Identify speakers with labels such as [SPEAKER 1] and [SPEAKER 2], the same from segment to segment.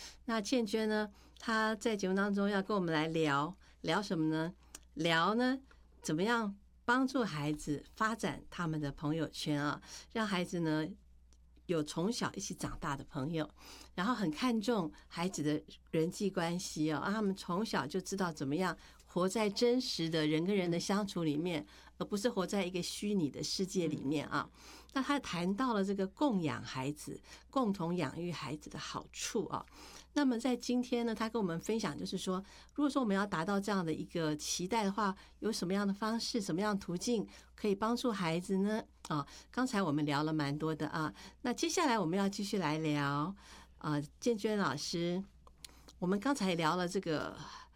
[SPEAKER 1] 那建娟呢，她在节目当中要跟我们来聊什么呢？聊呢，怎么样帮助孩子发展他们的朋友圈啊，让孩子呢有从小一起长大的朋友，然后很看重孩子的人际关系哦，让他们从小就知道怎么样活在真实的人跟人的相处里面，而不是活在一个虚拟的世界里面啊。那他谈到了这个供养孩子、共同养育孩子的好处啊。那么在今天呢，他跟我们分享，就是说，如果说我们要达到这样的一个期待的话，有什么样的方式、什么样的途径可以帮助孩子呢？啊，刚才我们聊了蛮多的啊，那接下来我们要继续来聊建娟老师，我们刚才聊了这个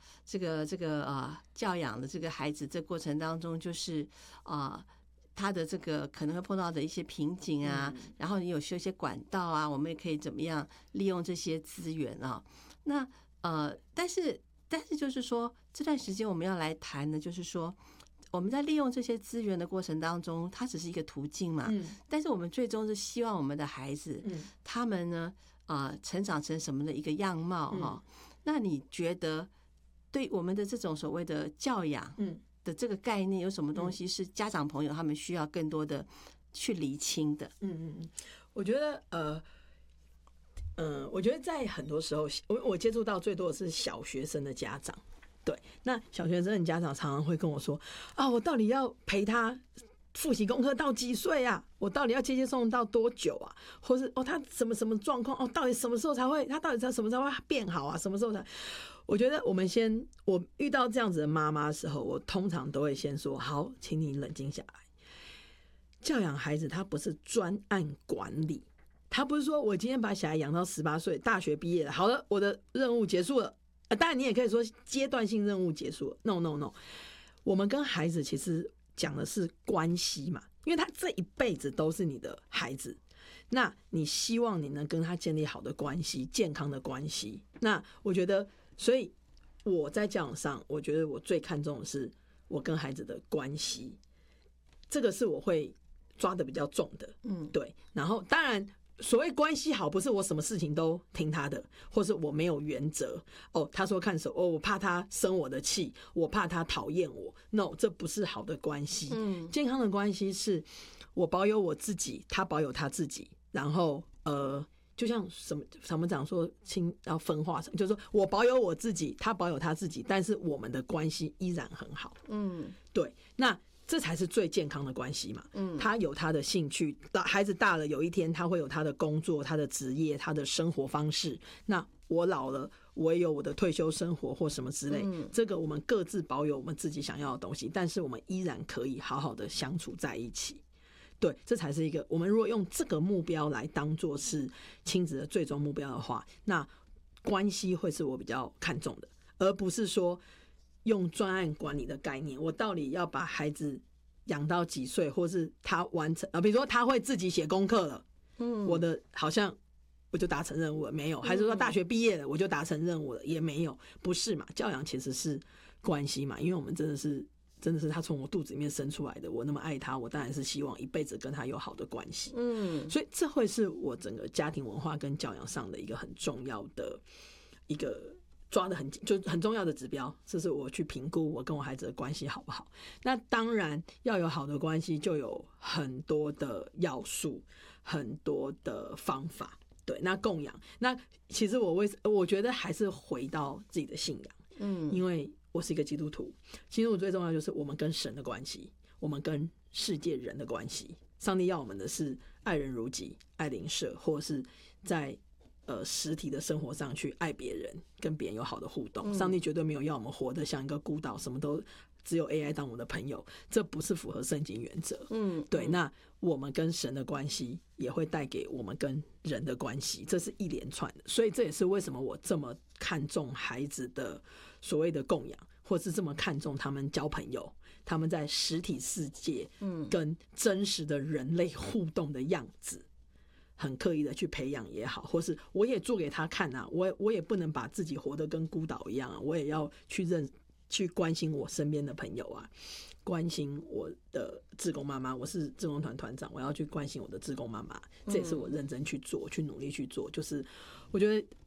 [SPEAKER 1] 教养的这个孩子，这过程当中就是他的这个可能会碰到的一些瓶颈啊，然后你有一些管道啊，我们也可以怎么样利用这些资源啊？那但是就是说，这段时间我们要来谈的，就是说我们在利用这些资源的过程当中，它只是一个途径嘛。但是我们最终是希望我们的孩子，他们呢成长成什么的一个样貌哈？那你觉得对我们的这种所谓的教养，的这个概念有什么东西是家长朋友他们需要更多的去厘清的？
[SPEAKER 2] 我觉得我觉得在很多时候，我接触到最多的是小学生的家长。对，那小学生的家长常常会跟我说啊，我到底要陪他复习功课到几岁啊？我到底要接送到多久啊？或是他什么状况？到底什么时候才会？他到底什么时候会变好啊？什么时候才？我觉得我遇到这样子的妈妈的时候，我通常都会先说：好，请你冷静下来。教养孩子，他不是专案管理，他不是说我今天把小孩养到18岁，大学毕业了，好了，我的任务结束了。当然，你也可以说阶段性任务结束了。No， 我们跟孩子其实讲的是关系嘛，因为他这一辈子都是你的孩子。那你希望你能跟他建立好的关系，健康的关系。那我觉得，所以我在教养上，我觉得我最看重的是我跟孩子的关系，这个是我会抓的比较重的。对。然后当然，所谓关系好，不是我什么事情都听他的，或是我没有原则。他说看手，我怕他生我的气，我怕他讨厌我。No， 这不是好的关系。健康的关系是我保有我自己，他保有他自己。然后就像什么讲说要分化，就是说我保有我自己，他保有他自己，但是我们的关系依然很好。对。那这才是最健康的关系嘛。他有他的兴趣，孩子大了，有一天他会有他的工作、他的职业、他的生活方式。那我老了，我也有我的退休生活或什么之类。这个我们各自保有我们自己想要的东西，但是我们依然可以好好的相处在一起。对，这才是一个我们如果用这个目标来当作是亲子的最终目标的话，那关系会是我比较看重的，而不是说用专案管理的概念，我到底要把孩子养到几岁，或是他完成比如说他会自己写功课了，我的好像我就达成任务了，没有。还是说大学毕业了我就达成任务了，也没有。不是嘛？教养其实是关系嘛，因为我们真的是他从我肚子里面生出来的，我那么爱他，我当然是希望一辈子跟他有好的关系。所以这会是我整个家庭文化跟教养上的一个很重要的一个抓得就很重要的指标，这是我去评估我跟我孩子的关系好不好。那当然要有好的关系，就有很多的要素，很多的方法。对，那供养，那其实我觉得还是回到自己的信仰。因为我是一个基督徒，其实我最重要就是我们跟神的关系，我们跟世界人的关系。上帝要我们的是爱人如己，爱邻舍，或是在实体的生活上去爱别人，跟别人有好的互动。上帝绝对没有要我们活得像一个孤岛，什么都只有 AI 当我们的朋友，这不是符合圣经原则。对。那我们跟神的关系也会带给我们跟人的关系，这是一连串的。所以这也是为什么我这么看重孩子的所谓的供养，或是这么看重他们交朋友，他们在实体世界跟真实的人类互动的样子，很刻意的去培养也好，或是我也做给他看啊，我也不能把自己活得跟孤岛一样啊，我也要去关心我身边的朋友啊，关心我的志工妈妈，我是志工团团长，我要去关心我的志工妈妈，这也是我认真去做，去努力去做。就是我觉得